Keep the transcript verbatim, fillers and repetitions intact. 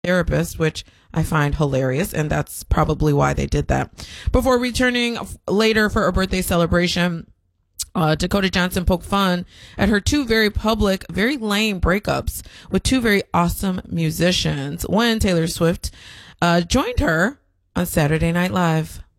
therapist, which I find hilarious, and that's probably why they did that. Before returning later for a birthday celebration, Uh, Dakota Johnson poked fun at her two very public, very lame breakups with two very awesome musicians when Taylor Swift uh, joined her on Saturday Night Live.